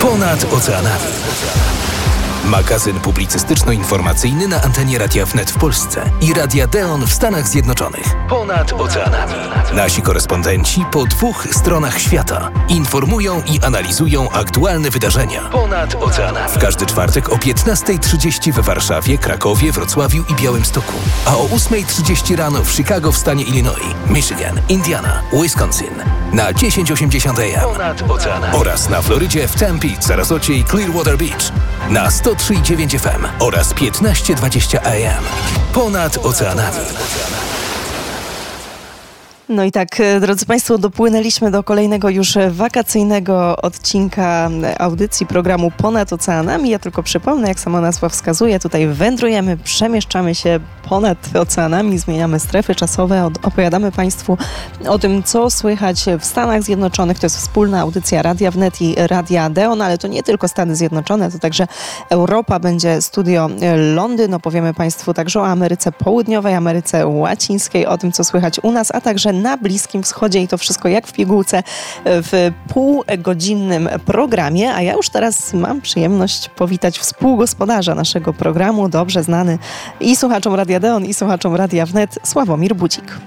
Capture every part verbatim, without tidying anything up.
Ponad oceanami. Magazyn publicystyczno-informacyjny na antenie Radia Wnet w Polsce i Radia Deon w Stanach Zjednoczonych. Ponad oceanami. Nasi korespondenci po dwóch stronach świata informują i analizują aktualne wydarzenia. Ponad oceanami. W każdy czwartek o piętnasta trzydzieści w Warszawie, Krakowie, Wrocławiu i Białymstoku, a o ósma trzydzieści rano w Chicago w stanie Illinois, Michigan, Indiana, Wisconsin na tysiąc osiemdziesiąt A M. Ponad oceanami. Oraz na Florydzie w Tempe, Sarasocie i Clearwater Beach na sto trzy i dziewięć F M oraz piętnaście dwadzieścia A M. Ponad oceanami. No i tak, drodzy Państwo, dopłynęliśmy do kolejnego już wakacyjnego odcinka audycji programu Ponad Oceanami. Ja tylko przypomnę, jak sama nazwa wskazuje, tutaj wędrujemy, przemieszczamy się ponad oceanami, zmieniamy strefy czasowe, opowiadamy Państwu o tym, co słychać w Stanach Zjednoczonych. To jest wspólna audycja Radia Wnet i Radia Deon, ale to nie tylko Stany Zjednoczone, to także Europa, będzie studio Londyn. Opowiemy Państwu także o Ameryce Południowej, Ameryce Łacińskiej, o tym, co słychać u nas, a także na Bliskim Wschodzie i to wszystko jak w pigułce w półgodzinnym programie. A ja już teraz mam przyjemność powitać współgospodarza naszego programu, dobrze znany i słuchaczom Radia Deon, i słuchaczom Radia Wnet, Sławomir Budzik.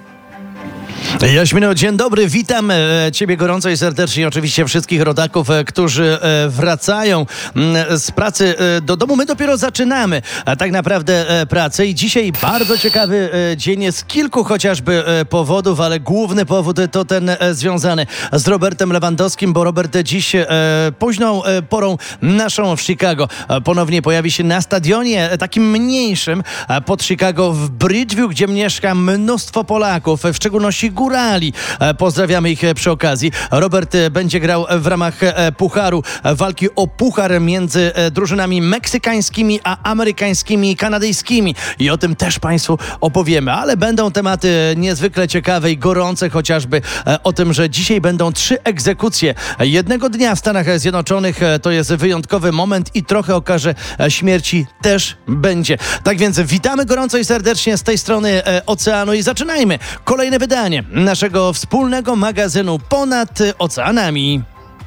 Jaśmino, dzień dobry, witam Ciebie gorąco i serdecznie, oczywiście wszystkich rodaków, którzy wracają z pracy do domu. My dopiero zaczynamy tak naprawdę pracę i dzisiaj bardzo ciekawy dzień z kilku chociażby powodów, ale główny powód to ten związany z Robertem Lewandowskim, bo Robert dziś późną porą naszą w Chicago ponownie pojawi się na stadionie takim mniejszym pod Chicago w Bridgeview, gdzie mieszka mnóstwo Polaków, w szczególności górali. Pozdrawiamy ich przy okazji. Robert będzie grał w ramach pucharu, walki o puchar między drużynami meksykańskimi a amerykańskimi i kanadyjskimi. I o tym też Państwu opowiemy. Ale będą tematy niezwykle ciekawe i gorące, chociażby o tym, że dzisiaj będą trzy egzekucje jednego dnia w Stanach Zjednoczonych. To jest wyjątkowy moment i trochę o karze śmierci też będzie. Tak więc witamy gorąco i serdecznie z tej strony oceanu i zaczynajmy kolejne wydanie naszego wspólnego magazynu Ponad Oceanami.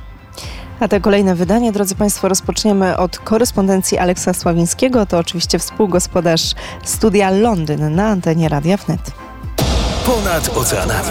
A te kolejne wydanie, drodzy Państwo, rozpoczniemy od korespondencji Aleksa Sławińskiego. To oczywiście współgospodarz studia Londyn na antenie Radia Wnet. Ponad oceanami.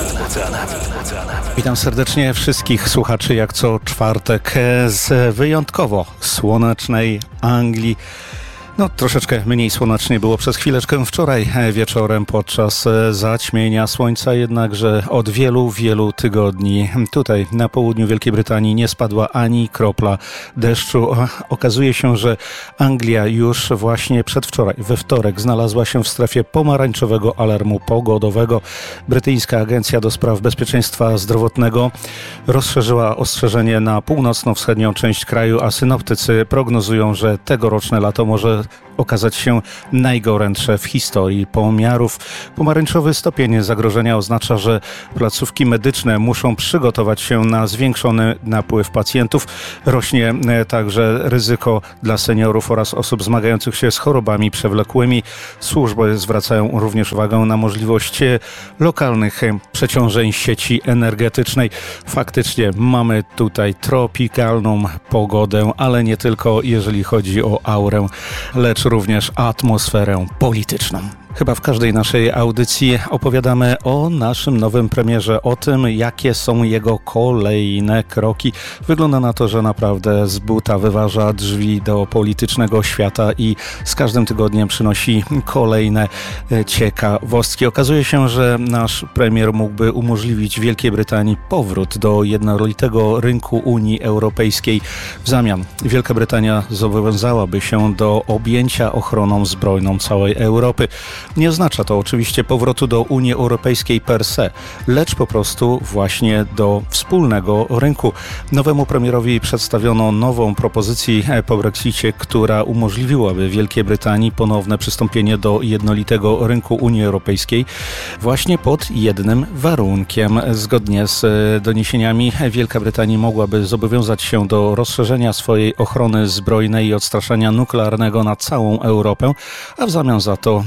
Witam serdecznie wszystkich słuchaczy, jak co czwartek z wyjątkowo słonecznej Anglii. No, troszeczkę mniej słonecznie było przez chwileczkę wczoraj wieczorem podczas zaćmienia słońca, jednakże od wielu, wielu tygodni tutaj na południu Wielkiej Brytanii nie spadła ani kropla deszczu. Okazuje się, że Anglia już właśnie przedwczoraj, we wtorek, znalazła się w strefie pomarańczowego alarmu pogodowego. Brytyjska Agencja do Spraw Bezpieczeństwa Zdrowotnego rozszerzyła ostrzeżenie na północno-wschodnią część kraju, a synoptycy prognozują, że tegoroczne lato może okazać się najgorętsze w historii pomiarów. Pomarańczowy stopień zagrożenia oznacza, że placówki medyczne muszą przygotować się na zwiększony napływ pacjentów. Rośnie także ryzyko dla seniorów oraz osób zmagających się z chorobami przewlekłymi. Służby zwracają również uwagę na możliwość lokalnych przeciążeń sieci energetycznej. Faktycznie mamy tutaj tropikalną pogodę, ale nie tylko jeżeli chodzi o aurę, lecz również atmosferę polityczną. Chyba w każdej naszej audycji opowiadamy o naszym nowym premierze, o tym, jakie są jego kolejne kroki. Wygląda na to, że naprawdę z buta wyważa drzwi do politycznego świata i z każdym tygodniem przynosi kolejne ciekawostki. Okazuje się, że nasz premier mógłby umożliwić Wielkiej Brytanii powrót do jednolitego rynku Unii Europejskiej. W zamian Wielka Brytania zobowiązałaby się do objęcia ochroną zbrojną całej Europy. Nie oznacza to oczywiście powrotu do Unii Europejskiej per se, lecz po prostu właśnie do wspólnego rynku. Nowemu premierowi przedstawiono nową propozycję po Brexicie, która umożliwiłaby Wielkiej Brytanii ponowne przystąpienie do jednolitego rynku Unii Europejskiej właśnie pod jednym warunkiem. Zgodnie z doniesieniami Wielka Brytania mogłaby zobowiązać się do rozszerzenia swojej ochrony zbrojnej i odstraszania nuklearnego na całą Europę, a w zamian za to na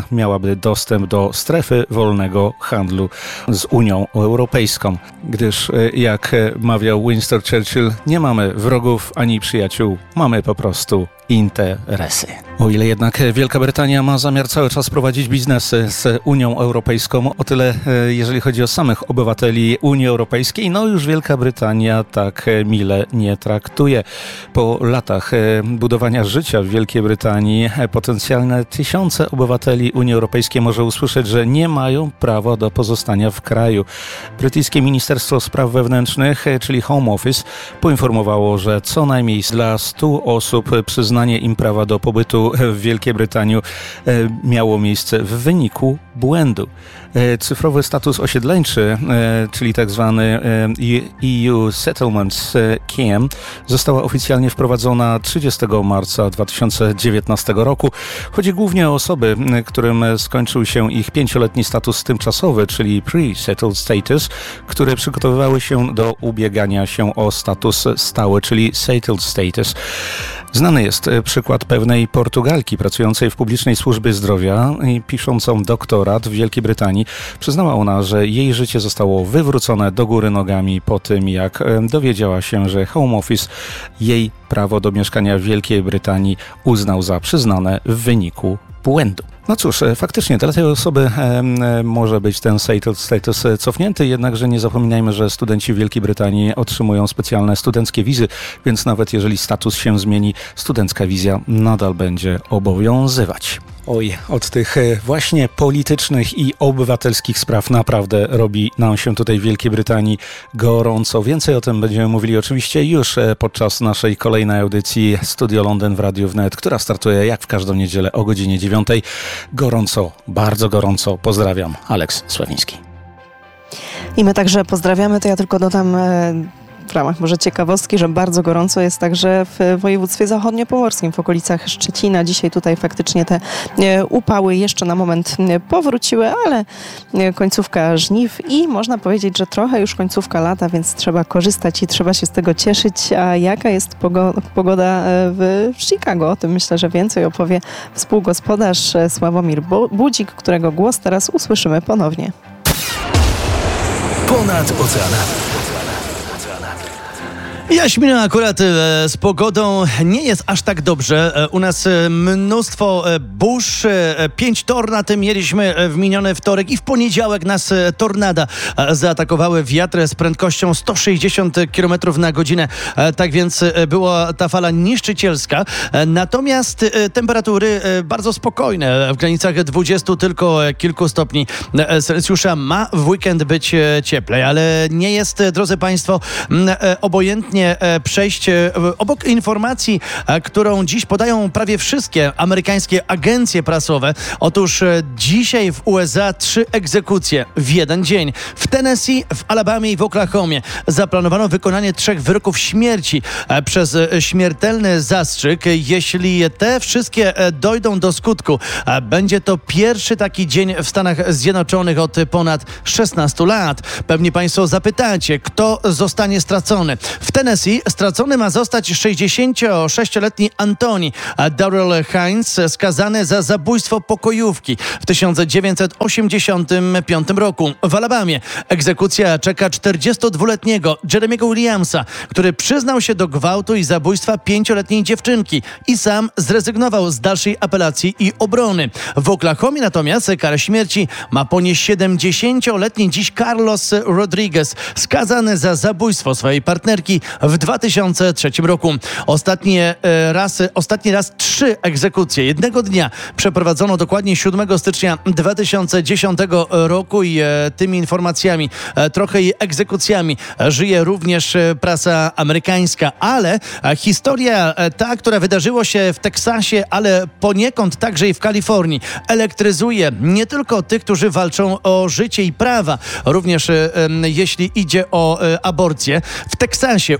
miałaby dostęp do strefy wolnego handlu z Unią Europejską. Gdyż, jak mawiał Winston Churchill, nie mamy wrogów ani przyjaciół, mamy po prostu interesy. O ile jednak Wielka Brytania ma zamiar cały czas prowadzić biznesy z Unią Europejską, o tyle jeżeli chodzi o samych obywateli Unii Europejskiej, no już Wielka Brytania tak mile nie traktuje. Po latach budowania życia w Wielkiej Brytanii potencjalne tysiące obywateli Unii Europejskiej może usłyszeć, że nie mają prawa do pozostania w kraju. Brytyjskie Ministerstwo Spraw Wewnętrznych, czyli Home Office, poinformowało, że co najmniej dla stu osób przyznanie im prawa do pobytu w Wielkiej Brytanii miało miejsce w wyniku błędu. Cyfrowy status osiedleńczy, czyli tak zwany E U Settlement Scheme, została oficjalnie wprowadzona trzydziestego marca dwa tysiące dziewiętnastego roku. Chodzi głównie o osoby, którym skończył się ich pięcioletni status tymczasowy, czyli pre-settled status, które przygotowywały się do ubiegania się o status stały, czyli settled status. Znany jest przykład pewnej Portugalki pracującej w publicznej służbie zdrowia i piszącą doktorat w Wielkiej Brytanii. Przyznała ona, że jej życie zostało wywrócone do góry nogami po tym, jak dowiedziała się, że Home Office jej prawo do mieszkania w Wielkiej Brytanii uznał za przyznane w wyniku błędu. No cóż, faktycznie dla tej osoby e, może być ten settled status cofnięty, jednakże nie zapominajmy, że studenci w Wielkiej Brytanii otrzymują specjalne studenckie wizy, więc nawet jeżeli status się zmieni, studencka wizja nadal będzie obowiązywać. Oj, od tych właśnie politycznych i obywatelskich spraw naprawdę robi nam się tutaj w Wielkiej Brytanii gorąco. Więcej o tym będziemy mówili oczywiście już podczas naszej kolejnej audycji Studio Londyn w Radiu Wnet, która startuje jak w każdą niedzielę o godzinie dziewiątej. Gorąco, bardzo gorąco pozdrawiam. Aleks Sławiński. I my także pozdrawiamy, to ja tylko dodam w ramach może ciekawostki, że bardzo gorąco jest także w województwie zachodniopomorskim, w okolicach Szczecina. Dzisiaj tutaj faktycznie te upały jeszcze na moment powróciły, ale końcówka żniw i można powiedzieć, że trochę już końcówka lata, więc trzeba korzystać i trzeba się z tego cieszyć. A jaka jest pogoda w Chicago? O tym myślę, że więcej opowie współgospodarz Sławomir Budzik, którego głos teraz usłyszymy ponownie. Ponad oceanami. Jaśmina, akurat e, z pogodą nie jest aż tak dobrze. E, u nas e, mnóstwo e, burz, e, pięć tornad mieliśmy w miniony wtorek i w poniedziałek nas e, tornada e, zaatakowały, wiatry z prędkością sto sześćdziesiąt kilometrów na godzinę. E, tak więc e, była ta fala niszczycielska. E, natomiast e, temperatury e, bardzo spokojne, w granicach dwudziestu tylko kilku stopni e, Celsjusza. Ma w weekend być e, cieplej, ale nie jest, e, drodzy Państwo, m, e, obojętnie przejść obok informacji, którą dziś podają prawie wszystkie amerykańskie agencje prasowe. Otóż dzisiaj w U S A trzy egzekucje w jeden dzień. W Tennessee, w Alabamie i w Oklahomie zaplanowano wykonanie trzech wyroków śmierci przez śmiertelny zastrzyk. Jeśli te wszystkie dojdą do skutku, będzie to pierwszy taki dzień w Stanach Zjednoczonych od ponad szesnastu lat. Pewnie Państwo zapytacie, kto zostanie stracony. W Tennessee stracony ma zostać sześćdziesięciosześcioletni Anthony Darrell Hines, skazany za zabójstwo pokojówki w tysiąc dziewięćset osiemdziesiątym piątym roku. W Alabamie egzekucja czeka czterdziestodwuletniego Jeremiego Williamsa, który przyznał się do gwałtu i zabójstwa pięcioletniej dziewczynki i sam zrezygnował z dalszej apelacji i obrony. W Oklahomie natomiast karę śmierci ma ponieść siedemdziesięcioletni dziś Carlos Rodriguez, skazany za zabójstwo swojej partnerki w dwa tysiące trzecim roku. Ostatnie e, raz, ostatni raz trzy egzekucje jednego dnia przeprowadzono dokładnie siódmego stycznia dwa tysiące dziesiątego roku i e, tymi informacjami, e, trochę i egzekucjami e, żyje również e, prasa amerykańska, ale e, historia e, ta, która wydarzyła się w Teksasie, ale poniekąd także i w Kalifornii, elektryzuje nie tylko tych, którzy walczą o życie i prawa, również e, e, jeśli idzie o e, aborcję. W Teksasie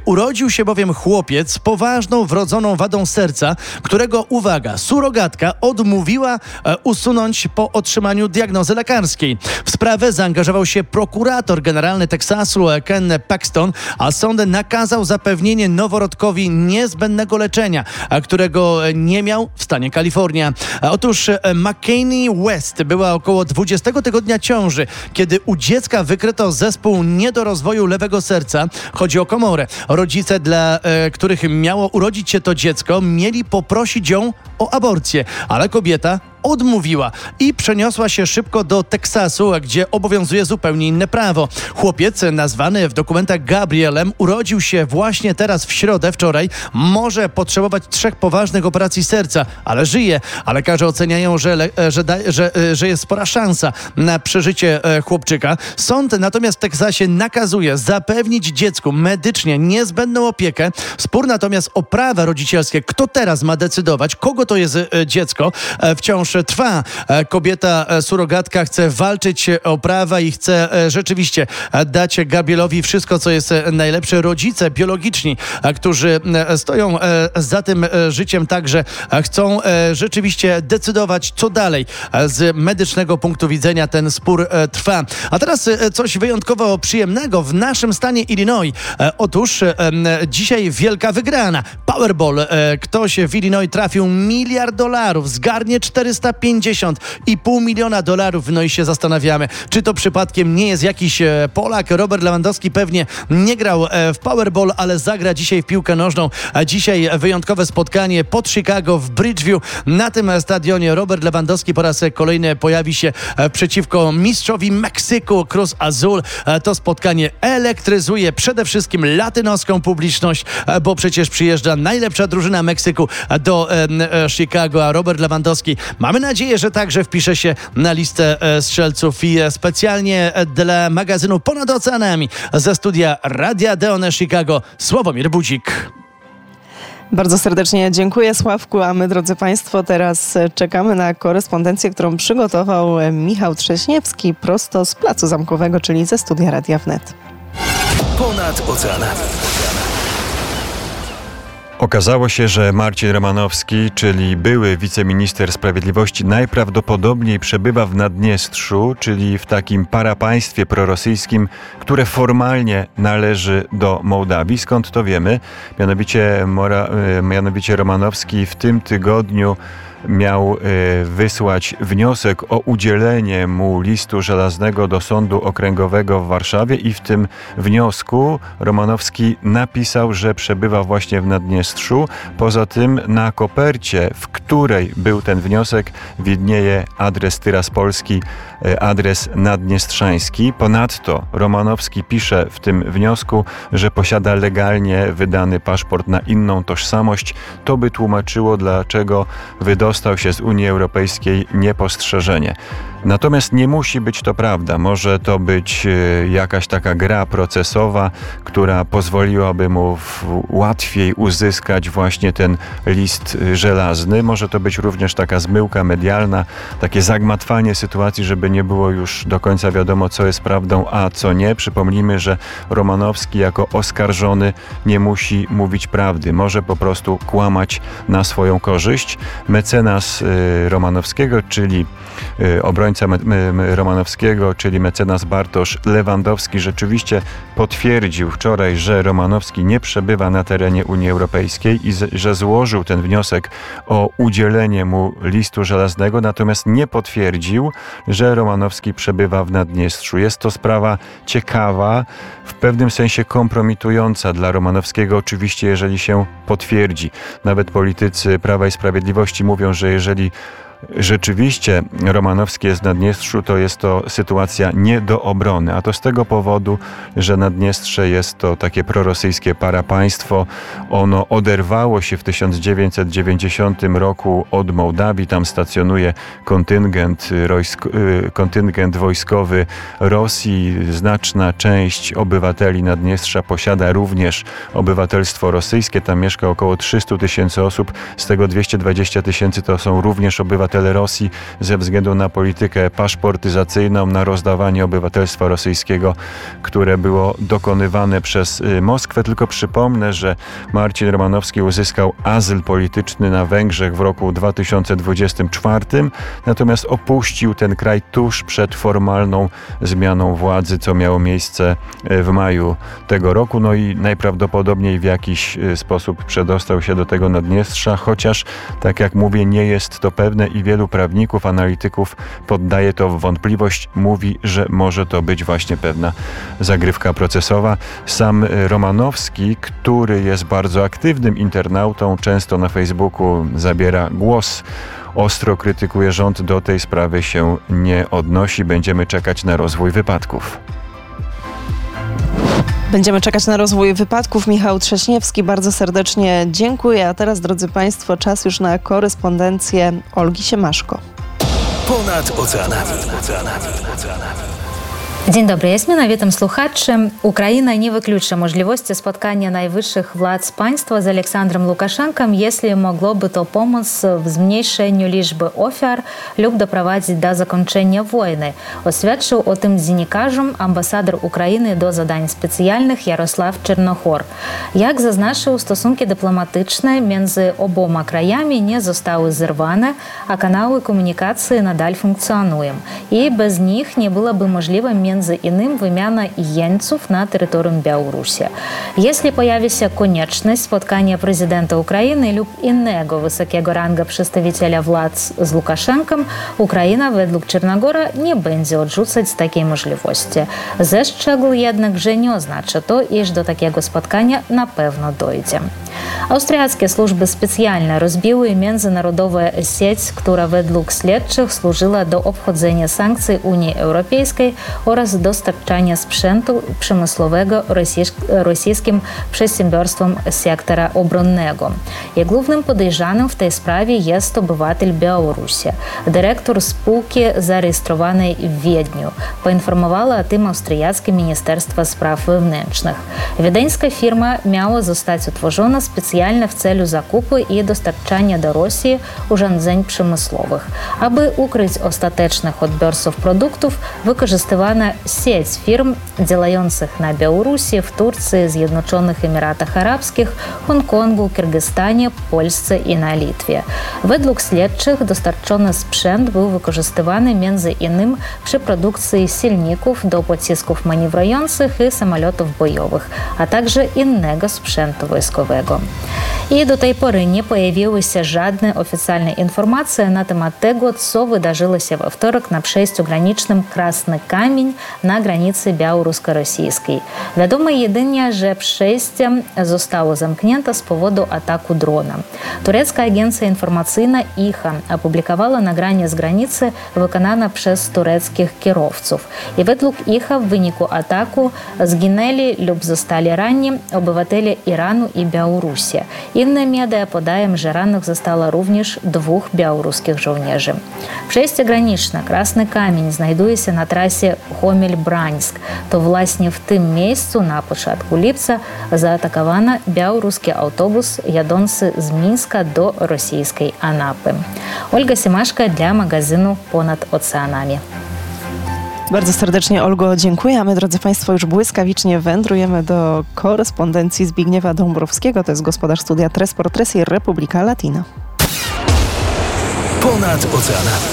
Urodził się bowiem chłopiec z poważną wrodzoną wadą serca, którego, uwaga, surogatka odmówiła e, usunąć po otrzymaniu diagnozy lekarskiej. W sprawę zaangażował się prokurator generalny Teksasu Ken Paxton, a sąd nakazał zapewnienie noworodkowi niezbędnego leczenia, a którego nie miał w stanie Kalifornia. A otóż McKinney West była około dwudziestego tygodnia ciąży, kiedy u dziecka wykryto zespół niedorozwoju lewego serca. Chodzi o komorę. Rodzice, dla e, których miało urodzić się to dziecko, mieli poprosić ją o aborcję, ale kobieta odmówiła i przeniosła się szybko do Teksasu, gdzie obowiązuje zupełnie inne prawo. Chłopiec, nazwany w dokumentach Gabrielem, urodził się właśnie teraz w środę, wczoraj. Może potrzebować trzech poważnych operacji serca, ale żyje. A lekarze oceniają, że, le, że, da, że, że jest spora szansa na przeżycie chłopczyka. Sąd natomiast w Teksasie nakazuje zapewnić dziecku medycznie niezbędną opiekę. Spór natomiast o prawa rodzicielskie, kto teraz ma decydować, kogo to jest dziecko, wciąż trwa. Kobieta surogatka chce walczyć o prawa i chce rzeczywiście dać Gabrielowi wszystko, co jest najlepsze. Rodzice biologiczni, którzy stoją za tym życiem, także chcą rzeczywiście decydować, co dalej. Z medycznego punktu widzenia ten spór trwa. A teraz coś wyjątkowo przyjemnego w naszym stanie Illinois. Otóż dzisiaj wielka wygrana. Powerball. Ktoś w Illinois trafił miliard dolarów, zgarnie czterysta pięćdziesiąt i pół miliona dolarów. No i się zastanawiamy, czy to przypadkiem nie jest jakiś Polak. Robert Lewandowski pewnie nie grał w Powerball, ale zagra dzisiaj w piłkę nożną. Dzisiaj wyjątkowe spotkanie pod Chicago w Bridgeview. Na tym stadionie Robert Lewandowski po raz kolejny pojawi się przeciwko mistrzowi Meksyku Cruz Azul. To spotkanie elektryzuje przede wszystkim latynoską publiczność, bo przecież przyjeżdża najlepsza drużyna Meksyku do Chicago, a Robert Lewandowski, mamy nadzieję, że także wpisze się na listę strzelców. I specjalnie dla magazynu Ponad Oceanami ze studia Radia Deon Chicago Sławomir Budzik. Bardzo serdecznie dziękuję, Sławku, a my, drodzy Państwo, teraz czekamy na korespondencję, którą przygotował Michał Trześniewski prosto z Placu Zamkowego, czyli ze studia Radia Wnet. Ponad Oceanami. Okazało się, że Marcin Romanowski, czyli były wiceminister sprawiedliwości, najprawdopodobniej przebywa w Naddniestrzu, czyli w takim parapaństwie prorosyjskim, które formalnie należy do Mołdawii. Skąd to wiemy? Mianowicie, Mora, mianowicie Romanowski w tym tygodniu miał wysłać wniosek o udzielenie mu listu żelaznego do Sądu Okręgowego w Warszawie i w tym wniosku Romanowski napisał, że przebywa właśnie w Naddniestrzu. Poza tym na kopercie, w której był ten wniosek, widnieje adres Tyraspolski, adres naddniestrzański. Ponadto Romanowski pisze w tym wniosku, że posiada legalnie wydany paszport na inną tożsamość. To by tłumaczyło, dlaczego wydostał się z Unii Europejskiej niepostrzeżenie. Natomiast nie musi być to prawda. Może to być jakaś taka gra procesowa, która pozwoliłaby mu łatwiej uzyskać właśnie ten list żelazny. Może to być również taka zmyłka medialna, takie zagmatwanie sytuacji, żeby nie było już do końca wiadomo, co jest prawdą, a co nie. Przypomnijmy, że Romanowski jako oskarżony nie musi mówić prawdy. Może po prostu kłamać na swoją korzyść. Mecenas Romanowskiego, czyli obrońca Romanowskiego, czyli mecenas Bartosz Lewandowski, rzeczywiście potwierdził wczoraj, że Romanowski nie przebywa na terenie Unii Europejskiej i z, że złożył ten wniosek o udzielenie mu listu żelaznego, natomiast nie potwierdził, że Romanowski przebywa w Naddniestrzu. Jest to sprawa ciekawa, w pewnym sensie kompromitująca dla Romanowskiego, oczywiście jeżeli się potwierdzi. Nawet politycy Prawa i Sprawiedliwości mówią, że jeżeli rzeczywiście Romanowski jest w Naddniestrzu, to jest to sytuacja nie do obrony, a to z tego powodu, że Naddniestrze jest to takie prorosyjskie parapaństwo. Ono oderwało się w tysiąc dziewięćset dziewięćdziesiątym roku od Mołdawii. Tam stacjonuje kontyngent, kontyngent wojskowy Rosji. Znaczna część obywateli Naddniestrza posiada również obywatelstwo rosyjskie. Tam mieszka około trzysta tysięcy osób, z tego dwieście dwadzieścia tysięcy to są również obywatele obywatele Rosji ze względu na politykę paszportyzacyjną, na rozdawanie obywatelstwa rosyjskiego, które było dokonywane przez Moskwę. Tylko przypomnę, że Marcin Romanowski uzyskał azyl polityczny na Węgrzech w roku dwa tysiące dwudziestym czwartym, natomiast opuścił ten kraj tuż przed formalną zmianą władzy, co miało miejsce w maju tego roku. No i najprawdopodobniej w jakiś sposób przedostał się do tego Naddniestrza, chociaż, tak jak mówię, nie jest to pewne i wielu prawników, analityków poddaje to w wątpliwość. Mówi, że może to być właśnie pewna zagrywka procesowa. Sam Romanowski, który jest bardzo aktywnym internautą, często na Facebooku zabiera głos, ostro krytykuje rząd, do tej sprawy się nie odnosi. Będziemy czekać na rozwój wypadków. Będziemy czekać na rozwój wypadków. Michał Trześniewski, bardzo serdecznie dziękuję. A teraz, drodzy Państwo, czas już na korespondencję Olgi Siemaszko. Ponad oceanami. Dzień dobry, Jasmina, witam słuchaczy. Ukraina nie wyklucza możliwości spotkania najwyższych władz państwa z Aleksandrem Łukaszenką, jeśli mogłoby to pomóc w zmniejszeniu liczby ofiar lub doprowadzić do zakończenia wojny. Oświadczył o tym dziennikarzom ambasador Ukrainy do zadań specjalnych Jarosław Czernochor. Jak zaznaczył, stosunki dyplomatyczne między oboma krajami nie zostały zerwane, a kanały komunikacji nadal funkcjonują. I bez nich nie byłoby możliwe między Między innymi wymiana jeńców na terytorium Białorusi. Jeśli pojawi się konieczność spotkania prezydenta Ukrainy lub innego wysokiego ranga przedstawiciela władz z Łukaszenką, Ukraina według Czernogora nie będzie odrzucać takiej możliwości. Zastrzegł jednak, że nie oznacza to, iż do takiego spotkania na pewno dojdzie. Austriackie służby specjalne rozbiły międzynarodową sieć, która według śledczych służyła do obchodzenia sankcji Unii Europejskiej oraz dostarczania sprzętu przemysłowego rosyjskim przedsiębiorstwom sektora obronnego. I głównym podejrzanym w tej sprawie jest obywatel Białorusi, dyrektor spółki zarejestrowanej w Wiedniu. Poinformowało o tym austriackie Ministerstwo Spraw Wewnętrznych. Wiedeńska firma miała zostać utworzona specjalnie w celu zakupu i dostarczania do Rosji urządzeń przemysłowych. Aby ukryć ostatecznych odbiorców produktów, wykorzystywano sieć firm działających na Białorusi, w Turcji, Zjednoczonych Emiratach Arabskich, Hongkongu, Kirgistanie, Polsce i na Litwie. Według śledczych dostarczony sprzęt był wykorzystywany między innymi przy produkcji silników do pocisków manewrujących i samolotów bojowych, a także innego sprzętu wojskowego. I do tej pory nie pojawiły się żadne oficjalne informacje na temat tego, co wydarzyło się we wtorek na przejściu granicznym Krasny Kamień na granicy białorusko-rosyjskiej. Wiadomo jedynie, że przejście zostało zamknięte z powodu ataku drona. Turecka agencja informacyjna I H A opublikowała nagranie z granicy wykonane przez tureckich kierowców. I według I H A w wyniku ataku zginęli lub zostali ranni obywatele Iranu i Białorusi. Inne media podają, że rannych zostało również dwóch białoruskich żołnierzy. Przejście graniczne Krasny Kamień znajduje się na trasie Homel-Brańsk. To właśnie w tym miejscu na początku lipca zaatakowano białoruski autobus jadący z Mińska do rosyjskiej Anapy. Olga Siemaszka dla magazynu Ponad Oceanami. Bardzo serdecznie, Olgo, dziękuję. A my, drodzy Państwo, już błyskawicznie wędrujemy do korespondencji Zbigniewa Dąbrowskiego. To jest gospodarz studia Tres por Tres i Republika Latina. Ponad oceanami.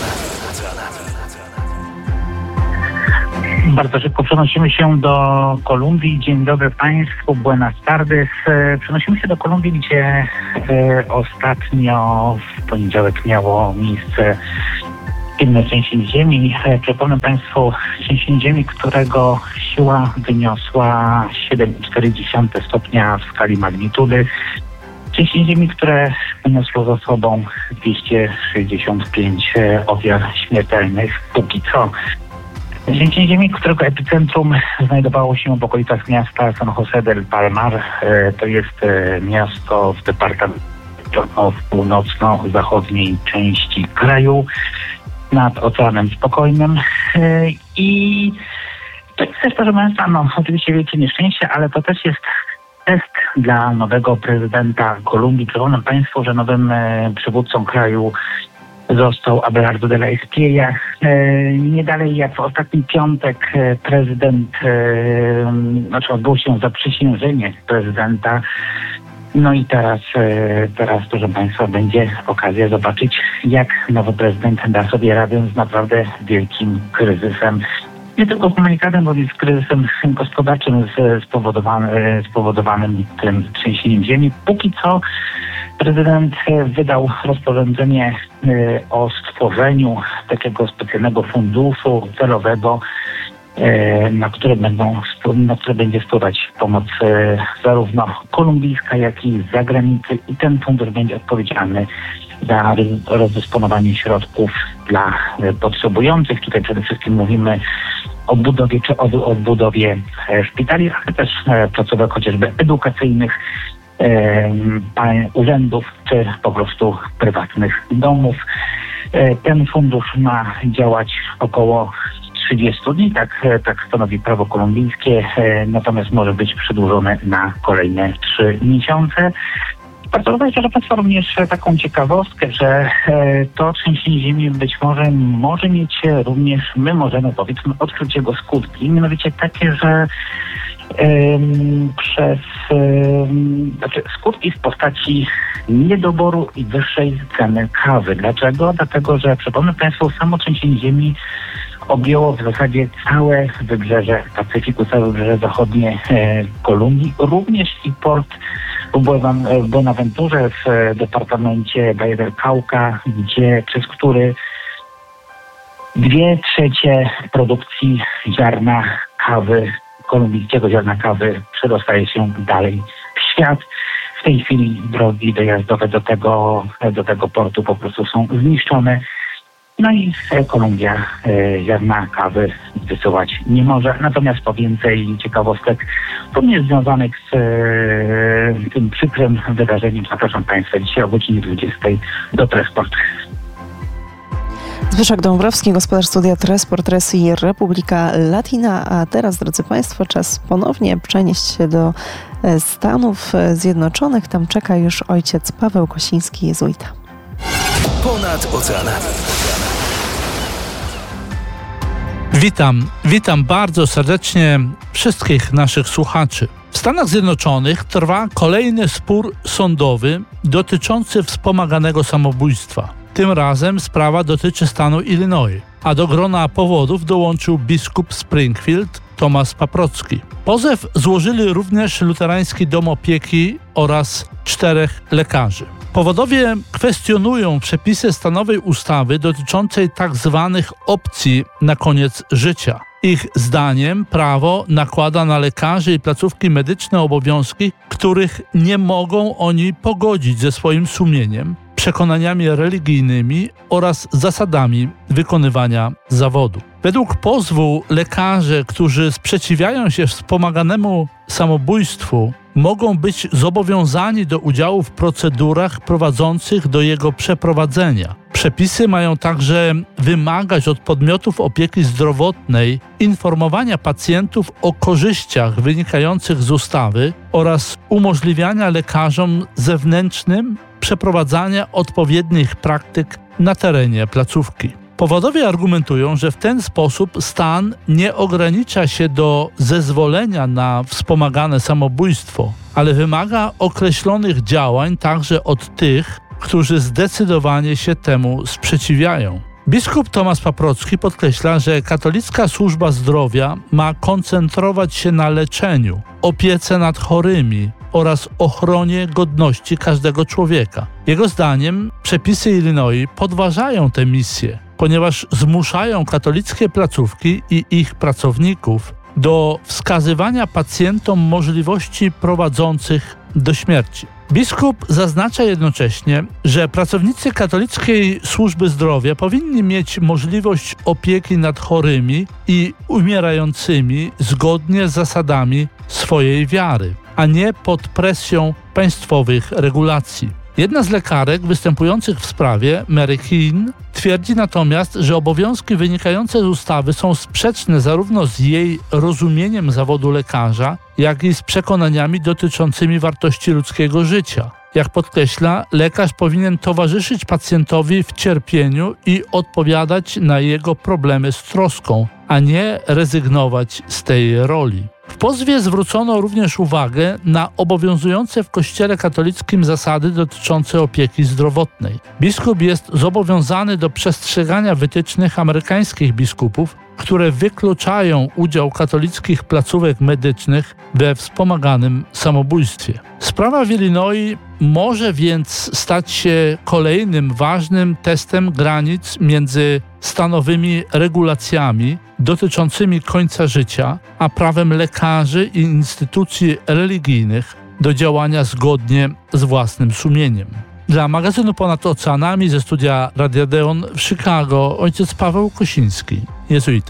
Bardzo szybko przenosimy się do Kolumbii. Dzień dobry Państwu, buenas tardes. Przenosimy się do Kolumbii, gdzie e, ostatnio w poniedziałek miało miejsce inne trzęsienie ziemi. E, przypomnę Państwu trzęsienie ziemi, którego siła wyniosła siedem przecinek cztery stopnia w skali magnitudy. Trzęsienie ziemi, które wyniosło za sobą dwieście sześćdziesiąt pięć ofiar śmiertelnych. Póki co trzęsienie ziemi, którego epicentrum znajdowało się w okolicach miasta San José del Palmar. To jest miasto w departamencie w północno-zachodniej części kraju nad Oceanem Spokojnym. I to jest też, proszę Państwa, no, oczywiście wielkie nieszczęście, ale to też jest test dla nowego prezydenta Kolumbii. Przypomnę Państwu, że nowym przywódcą kraju został Abelardo de la Espriella. Nie dalej jak w ostatni piątek prezydent, znaczy odbyło się zaprzysiężenie prezydenta. No i teraz, teraz, proszę Państwa, będzie okazja zobaczyć, jak nowy prezydent da sobie radę z naprawdę wielkim kryzysem. Nie tylko komunikatem, ale z kryzysem gospodarczym spowodowanym, spowodowanym tym trzęsieniem ziemi. Póki co prezydent wydał rozporządzenie o stworzeniu takiego specjalnego funduszu celowego, na które, będą, na które będzie wpływać pomoc zarówno kolumbijska, jak i z zagranicy. I ten fundusz będzie odpowiedzialny za rozdysponowanie środków dla potrzebujących. Tutaj przede wszystkim mówimy o budowie czy o odbudowie szpitali, ale też placówek chociażby edukacyjnych, urzędów czy po prostu prywatnych domów. Ten fundusz ma działać około trzydzieści dni, tak, tak stanowi prawo kolumbijskie, natomiast może być przedłużone na kolejne trzy miesiące. Bardzo uważam, że Państwa również taką ciekawostkę, że to trzęsienie ziemi być może może mieć również, my możemy powiedzmy odkryć jego skutki, mianowicie takie, że um, przez um, znaczy skutki w postaci niedoboru i wyższej ceny kawy. Dlaczego? Dlatego, że przypomnę Państwu, samo trzęsienie ziemi objęło w zasadzie całe wybrzeże Pacyfiku, całe wybrzeże zachodnie e, Kolumbii, również i port w Buenaventurze w departamencie Valle del Cauca, gdzie, przez który dwie trzecie produkcji ziarna kawy, kolumbijskiego ziarna kawy przedostaje się dalej w świat. W tej chwili drogi dojazdowe do tego, do tego portu po prostu są zniszczone. No i Kolumbia e, ziarna kawy wysyłać nie może. Natomiast po więcej ciekawostek, również związanych z e, tym przykrym wydarzeniem, zapraszam Państwa dzisiaj o godzinie dwudziestej do Tresport. Zbyszek Dąbrowski, gospodarz studia Tresport, Res i Republika Latina. A teraz, drodzy Państwo, czas ponownie przenieść się do Stanów Zjednoczonych. Tam czeka już ojciec Paweł Kosiński, jezuita. Ponad oceanami. Witam, witam bardzo serdecznie wszystkich naszych słuchaczy. W Stanach Zjednoczonych trwa kolejny spór sądowy dotyczący wspomaganego samobójstwa. Tym razem sprawa dotyczy stanu Illinois, a do grona powodów dołączył biskup Springfield Tomasz Paprocki. Pozew złożyli również Luterański Dom Opieki oraz czterech lekarzy. Powodowie kwestionują przepisy stanowej ustawy dotyczącej tak zwanych opcji na koniec życia. Ich zdaniem prawo nakłada na lekarzy i placówki medyczne obowiązki, których nie mogą oni pogodzić ze swoim sumieniem, przekonaniami religijnymi oraz zasadami wykonywania zawodu. Według pozwu lekarze, którzy sprzeciwiają się wspomaganemu samobójstwu, mogą być zobowiązani do udziału w procedurach prowadzących do jego przeprowadzenia. Przepisy mają także wymagać od podmiotów opieki zdrowotnej informowania pacjentów o korzyściach wynikających z ustawy oraz umożliwiania lekarzom zewnętrznym przeprowadzania odpowiednich praktyk na terenie placówki. Powodowie argumentują, że w ten sposób stan nie ogranicza się do zezwolenia na wspomagane samobójstwo, ale wymaga określonych działań także od tych, którzy zdecydowanie się temu sprzeciwiają. Biskup Tomasz Paprocki podkreśla, że katolicka służba zdrowia ma koncentrować się na leczeniu, opiece nad chorymi oraz ochronie godności każdego człowieka. Jego zdaniem przepisy Illinois podważają tę misję, ponieważ zmuszają katolickie placówki i ich pracowników do wskazywania pacjentom możliwości prowadzących do śmierci. Biskup zaznacza jednocześnie, że pracownicy katolickiej służby zdrowia powinni mieć możliwość opieki nad chorymi i umierającymi zgodnie z zasadami swojej wiary, a nie pod presją państwowych regulacji. Jedna z lekarek występujących w sprawie, Mary Keane, twierdzi natomiast, że obowiązki wynikające z ustawy są sprzeczne zarówno z jej rozumieniem zawodu lekarza, jak i z przekonaniami dotyczącymi wartości ludzkiego życia. Jak podkreśla, lekarz powinien towarzyszyć pacjentowi w cierpieniu i odpowiadać na jego problemy z troską, a nie rezygnować z tej roli. W pozwie zwrócono również uwagę na obowiązujące w Kościele katolickim zasady dotyczące opieki zdrowotnej. Biskup jest zobowiązany do przestrzegania wytycznych amerykańskich biskupów, które wykluczają udział katolickich placówek medycznych we wspomaganym samobójstwie. Sprawa w Illinois może więc stać się kolejnym ważnym testem granic między stanowymi regulacjami dotyczącymi końca życia, a prawem lekarzy i instytucji religijnych do działania zgodnie z własnym sumieniem. Dla magazynu Ponad Oceanami ze studia Radia Deon w Chicago ojciec Paweł Kosiński, jezuita.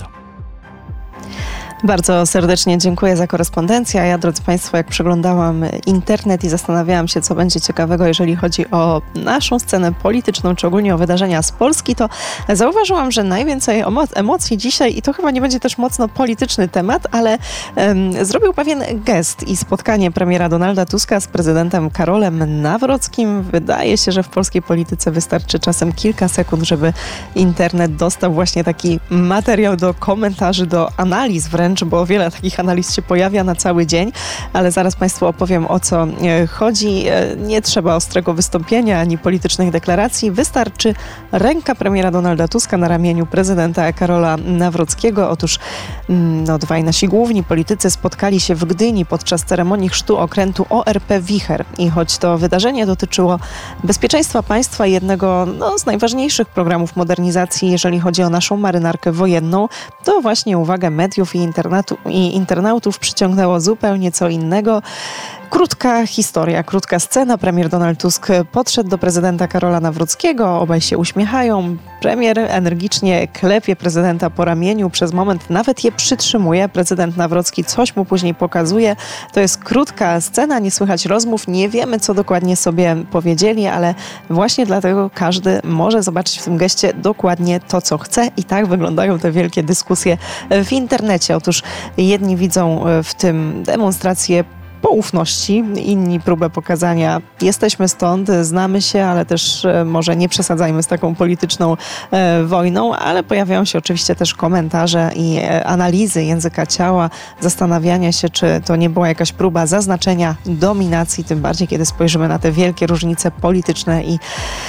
Bardzo serdecznie dziękuję za korespondencję. A ja, drodzy Państwo, jak przeglądałam internet i zastanawiałam się, co będzie ciekawego, jeżeli chodzi o naszą scenę polityczną, czy ogólnie o wydarzenia z Polski, to zauważyłam, że najwięcej emocji dzisiaj, i to chyba nie będzie też mocno polityczny temat, ale um, zrobił pewien gest i spotkanie premiera Donalda Tuska z prezydentem Karolem Nawrockim. Wydaje się, że w polskiej polityce wystarczy czasem kilka sekund, żeby internet dostał właśnie taki materiał do komentarzy, do analiz wręcz, bo wiele takich analiz się pojawia na cały dzień, ale zaraz Państwu opowiem, o co chodzi. Nie trzeba ostrego wystąpienia ani politycznych deklaracji. Wystarczy ręka premiera Donalda Tuska na ramieniu prezydenta Karola Nawrockiego. Otóż no, dwaj nasi główni politycy spotkali się w Gdyni podczas ceremonii chrztu okrętu O R P Wicher. I choć to wydarzenie dotyczyło bezpieczeństwa państwa i jednego no, z najważniejszych programów modernizacji, jeżeli chodzi o naszą marynarkę wojenną, to właśnie uwagę mediów i Internatu, i internautów przyciągnęło zupełnie co innego. Krótka historia, krótka scena. Premier Donald Tusk podszedł do prezydenta Karola Nawrockiego, obaj się uśmiechają. Premier energicznie klepie prezydenta po ramieniu, przez moment nawet je przytrzymuje. Prezydent Nawrocki coś mu później pokazuje. To jest krótka scena, nie słychać rozmów, nie wiemy, co dokładnie sobie powiedzieli, ale właśnie dlatego każdy może zobaczyć w tym geście dokładnie to, co chce, i tak wyglądają te wielkie dyskusje w internecie. Otóż jedni widzą w tym demonstrację poufności, inni próbę pokazania jesteśmy stąd, znamy się, ale też e, może nie przesadzajmy z taką polityczną e, wojną, ale pojawiają się oczywiście też komentarze i e, analizy języka ciała, zastanawiania się, czy to nie była jakaś próba zaznaczenia dominacji, tym bardziej kiedy spojrzymy na te wielkie różnice polityczne i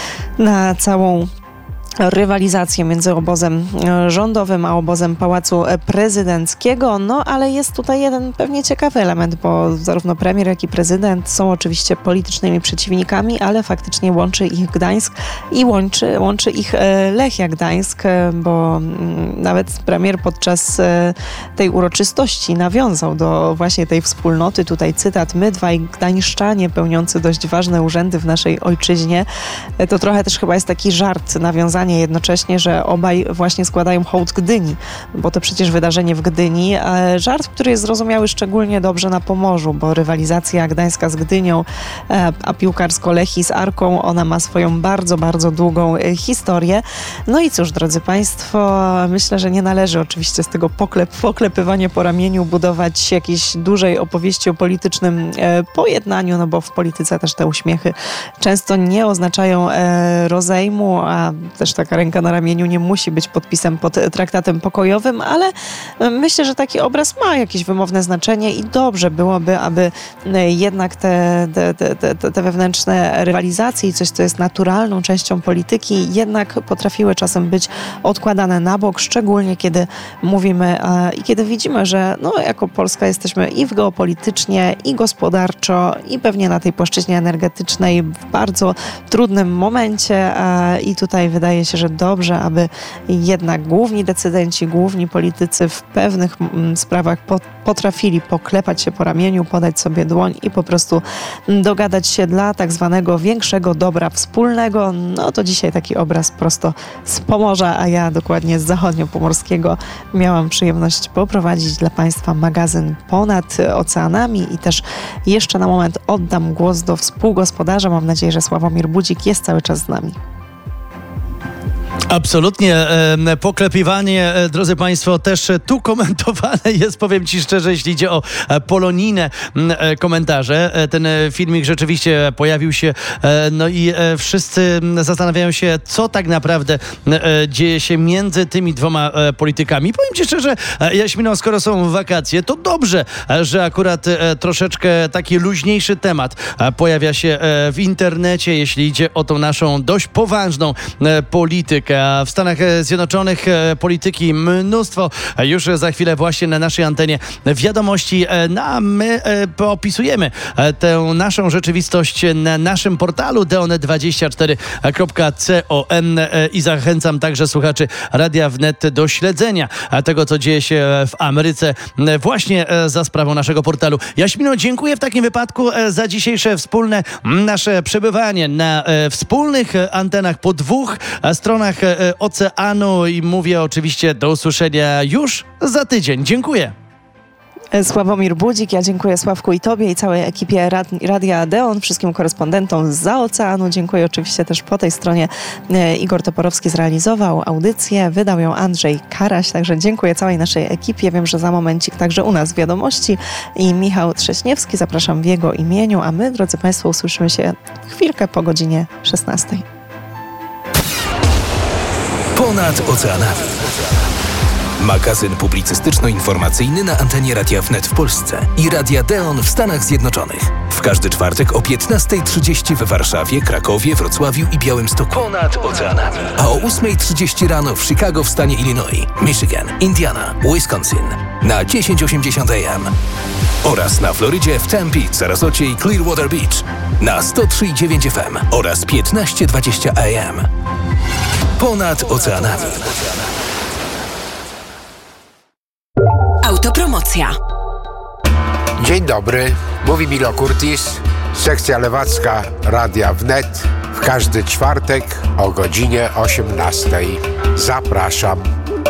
na całą rywalizację między obozem rządowym a obozem Pałacu Prezydenckiego. No ale jest tutaj jeden pewnie ciekawy element, bo zarówno premier, jak i prezydent są oczywiście politycznymi przeciwnikami, ale faktycznie łączy ich Gdańsk i łączy, łączy ich Lechia Gdańsk, bo nawet premier podczas tej uroczystości nawiązał do właśnie tej wspólnoty. Tutaj cytat: my dwaj gdańszczanie pełniący dość ważne urzędy w naszej ojczyźnie. To trochę też chyba jest taki żart, nawiązanie jednocześnie, że obaj właśnie składają hołd Gdyni, bo to przecież wydarzenie w Gdyni. Żart, który jest zrozumiały szczególnie dobrze na Pomorzu, bo rywalizacja Gdańska z Gdynią, a piłkarsko Lechii z Arką, ona ma swoją bardzo, bardzo długą historię. No i cóż, drodzy Państwo, myślę, że nie należy oczywiście z tego poklep, poklepywania po ramieniu budować jakiejś dużej opowieści o politycznym pojednaniu, no bo w polityce też te uśmiechy często nie oznaczają rozejmu, a też taka ręka na ramieniu nie musi być podpisem pod traktatem pokojowym, ale myślę, że taki obraz ma jakieś wymowne znaczenie i dobrze byłoby, aby jednak te, te, te, te, te wewnętrzne rywalizacje i coś, co jest naturalną częścią polityki, jednak potrafiły czasem być odkładane na bok, szczególnie kiedy mówimy i kiedy widzimy, że no, jako Polska jesteśmy i w geopolitycznie, i gospodarczo, i pewnie na tej płaszczyźnie energetycznej w bardzo trudnym momencie i tutaj wydaje wydaje się, że dobrze, aby jednak główni decydenci, główni politycy w pewnych mm, sprawach po, potrafili poklepać się po ramieniu, podać sobie dłoń i po prostu dogadać się dla tak zwanego większego dobra wspólnego. No to dzisiaj taki obraz prosto z Pomorza, a ja dokładnie z zachodniopomorskiego miałam przyjemność poprowadzić dla Państwa magazyn Ponad Oceanami i też jeszcze na moment oddam głos do współgospodarza. Mam nadzieję, że Sławomir Budzik jest cały czas z nami. Absolutnie. E, poklepiwanie, e, drodzy Państwo, też tu komentowane jest, powiem Ci szczerze, jeśli idzie o e, Poloninę e, komentarze. E, ten filmik rzeczywiście pojawił się, e, no i e, wszyscy zastanawiają się, co tak naprawdę e, dzieje się między tymi dwoma e, politykami. Powiem Ci szczerze, e, Jaśmino, skoro są wakacje, to dobrze, e, że akurat e, troszeczkę taki luźniejszy temat e, pojawia się e, w internecie, jeśli idzie o tą naszą dość poważną e, politykę. A w Stanach Zjednoczonych polityki mnóstwo. Już za chwilę właśnie na naszej antenie wiadomości. No a my opisujemy tę naszą rzeczywistość na naszym portalu d o n e dwadzieścia cztery kropka com i zachęcam także słuchaczy Radia Wnet do śledzenia tego, co dzieje się w Ameryce właśnie za sprawą naszego portalu. Jaśmino, dziękuję w takim wypadku za dzisiejsze wspólne nasze przebywanie na wspólnych antenach po dwóch stronach oceanu i mówię oczywiście do usłyszenia już za tydzień. Dziękuję. Sławomir Budzik, ja dziękuję Sławku i Tobie i całej ekipie Rad- Radia Deon, wszystkim korespondentom zza oceanu. Dziękuję oczywiście też po tej stronie. Igor Toporowski zrealizował audycję, wydał ją Andrzej Karaś, także dziękuję całej naszej ekipie. Wiem, że za momencik także u nas wiadomości i Michał Trześniewski. Zapraszam w jego imieniu, a my, drodzy Państwo, usłyszymy się chwilkę po godzinie szesnastej. Ponad oceanami. Magazyn publicystyczno-informacyjny na antenie Radia Wnet w Polsce i Radia Deon w Stanach Zjednoczonych. W każdy czwartek o piętnasta trzydzieści w Warszawie, Krakowie, Wrocławiu i Białymstoku. Ponad oceanami. A o ósma trzydzieści rano w Chicago w stanie Illinois, Michigan, Indiana, Wisconsin na tysiąc osiemdziesiąt A M. Oraz na Florydzie w Tempe, Sarasocie i Clearwater Beach na sto trzy i dziewięć F M oraz piętnaście dwadzieścia A M. Ponad oceanami. Autopromocja. Dzień dobry, mówi Milo Curtis, sekcja lewacka Radia Wnet w każdy czwartek o godzinie osiemnastej. Zapraszam.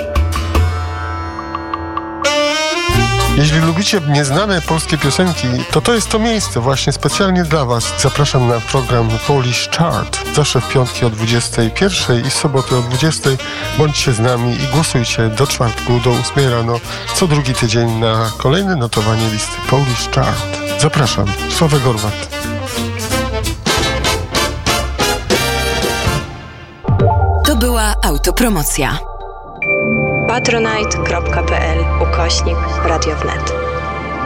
Jeśli lubicie nieznane polskie piosenki, to to jest to miejsce właśnie specjalnie dla Was. Zapraszam na program Polish Chart. Zawsze w piątki o dwudziestej pierwszej i soboty o dwudziestej. Bądźcie z nami i głosujcie do czwartku do ósmej rano co drugi tydzień na kolejne notowanie listy Polish Chart. Zapraszam. Sławek Gorwat. To była autopromocja. patronite kropka p l ukośnik Radio Wnet.